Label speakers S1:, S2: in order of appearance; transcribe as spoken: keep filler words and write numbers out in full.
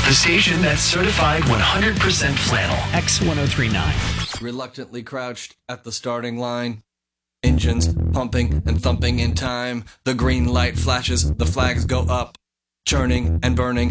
S1: The station that's certified one hundred percent flannel.
S2: X ten thirty-nine.
S3: Reluctantly crouched at the starting line. Engines pumping and thumping in time. The green light flashes, the flags go up. Churning and burning